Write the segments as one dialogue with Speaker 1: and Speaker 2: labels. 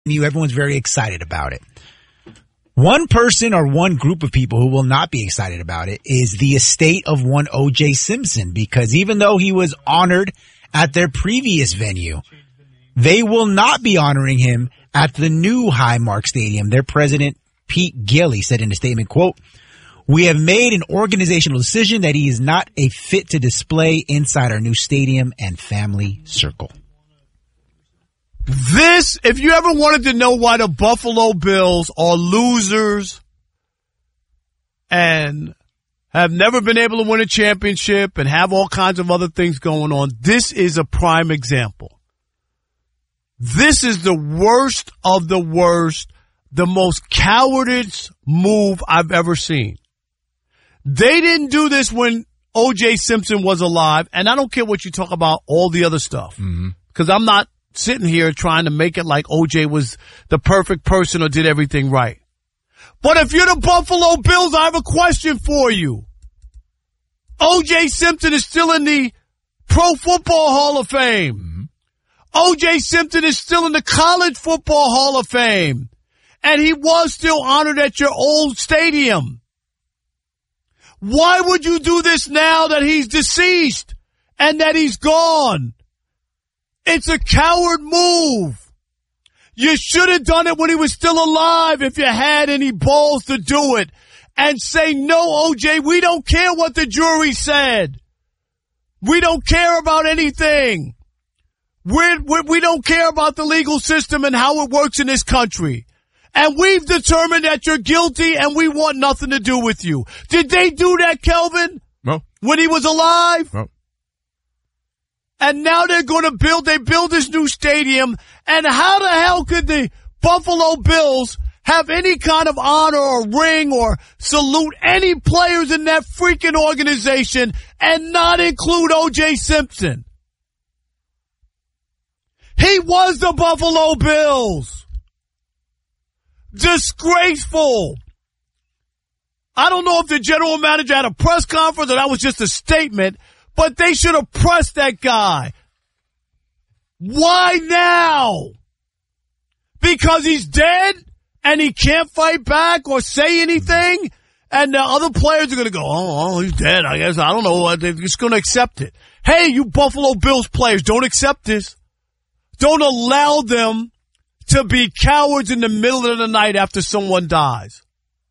Speaker 1: everyone's very excited about it. One person or one group of people who will not be excited about it is the estate of one O.J. Simpson, because even though he was honored at their previous venue, they will not be honoring him at the new Highmark Stadium. Their president, Pete Gilly, said in a statement, quote, "We have made an organizational decision that he is not a fit to display inside our new stadium and family circle."
Speaker 2: This, if you ever wanted to know why the Buffalo Bills are losers and have never been able to win a championship and have all kinds of other things going on, this is a prime example. This is the worst of the worst, the most cowardice move I've ever seen. They didn't do this when O.J. Simpson was alive, and I don't care what you talk about all the other stuff, because I'm not sitting here trying to make it like O.J. was the perfect person or did everything right. But if you're the Buffalo Bills, I have a question for you. O.J. Simpson is still in the Pro Football Hall of Fame. O.J. Simpson is still in the College Football Hall of Fame. And he was still honored at your old stadium. Why would you do this now that he's deceased and that he's gone? It's a coward move. You should have done it when he was still alive if you had any balls to do it. And say, no, OJ, we don't care what the jury said. We don't care about anything. We don't care about the legal system and how it works in this country. And we've determined that you're guilty and we want nothing to do with you. Did they do that, Kelvin?
Speaker 3: No.
Speaker 2: When he was alive?
Speaker 3: No.
Speaker 2: And now they're going to build this new stadium. And how the hell could the Buffalo Bills have any kind of honor or ring or salute any players in that freaking organization and not include O.J. Simpson? He was the Buffalo Bills. Disgraceful. I don't know if the general manager had a press conference or that was just a statement, but they should have pressed that guy. Why now? Because he's dead and he can't fight back or say anything? And the other players are going to go, oh, he's dead. I guess, I don't know. They're just going to accept it. Hey, you Buffalo Bills players, don't accept this. Don't allow them to be cowards in the middle of the night after someone dies.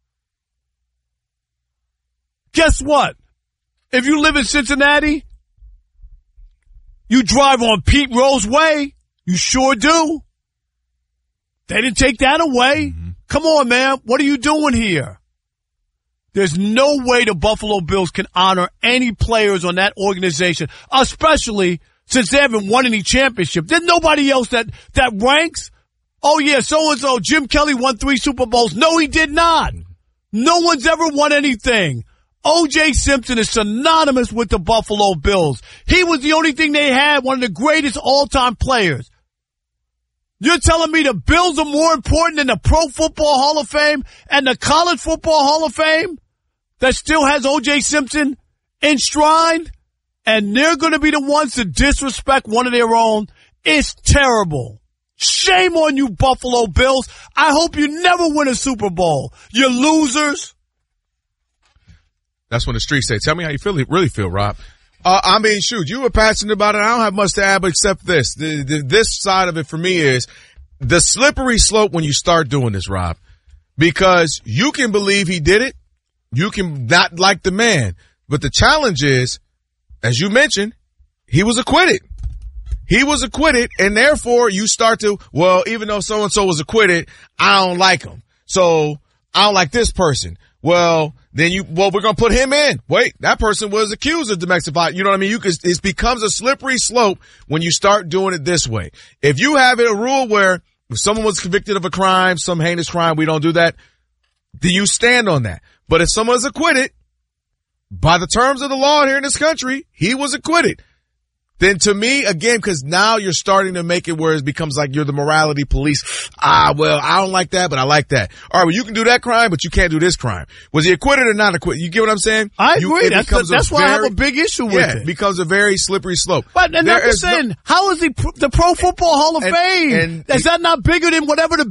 Speaker 2: Guess what? If you live in Cincinnati, you drive on Pete Rose Way. You sure do. They didn't take that away. Come on, man. What are you doing here? There's no way the Buffalo Bills can honor any players on that organization, especially since they haven't won any championship. There's nobody else that ranks. Oh, yeah, so-and-so, Jim Kelly won 3 Super Bowls. No, he did not. No one's ever won anything. O.J. Simpson is synonymous with the Buffalo Bills. He was the only thing they had, one of the greatest all-time players. You're telling me the Bills are more important than the Pro Football Hall of Fame and the College Football Hall of Fame that still has O.J. Simpson enshrined? And they're going to be the ones to disrespect one of their own? It's terrible. Shame on you, Buffalo Bills. I hope you never win a Super Bowl. You losers.
Speaker 3: That's when the streets say, tell me how you really feel, Rob. I mean, shoot, you were passionate about it. I don't have much to add except this. This side of it for me is the slippery slope when you start doing this, Rob. Because you can believe he did it. You can not like the man. But the challenge is, as you mentioned, he was acquitted. He was acquitted, and therefore you start to, well, even though so-and-so was acquitted, I don't like him. So I don't like this person. Well, then we're going to put him in. Wait, that person was accused of domestic violence. You know what I mean? It becomes a slippery slope when you start doing it this way. If you have a rule where if someone was convicted of a crime, some heinous crime, we don't do that, then you stand on that. But if someone is acquitted, by the terms of the law here in this country, he was acquitted. then to me, again, because now you're starting to make it where it becomes like you're the morality police. Well, I don't like that, but I like that. All right, well, you can do that crime, but you can't do this crime. Was he acquitted or not acquitted? You get what I'm saying?
Speaker 2: I agree. That's why I have a big issue with it.
Speaker 3: It becomes a very slippery slope.
Speaker 2: But and I'm just saying, how is the Pro Football Hall of Fame? Is that not bigger than whatever the